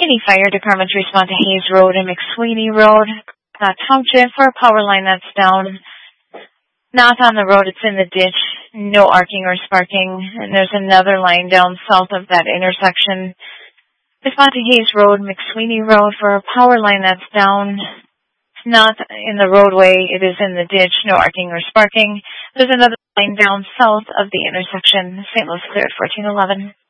Any fire departments respond to Hayes Road and McSweeney Road, Township, for a power line that's down. Not on the road, it's in the ditch. No arcing or sparking. And there's another line down south of that intersection. Respond to Hayes Road, McSweeney Road, for a power line that's down. Not in the roadway, it is in the ditch. No arcing or sparking. There's another line down south of the intersection. St. Louis clear at 1411.